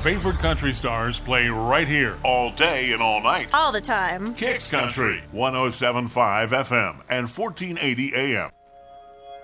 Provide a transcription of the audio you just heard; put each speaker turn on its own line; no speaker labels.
favorite country stars play right here, all day and all night.
All the time.
Kicks Country, 107.5 FM and 1480 AM.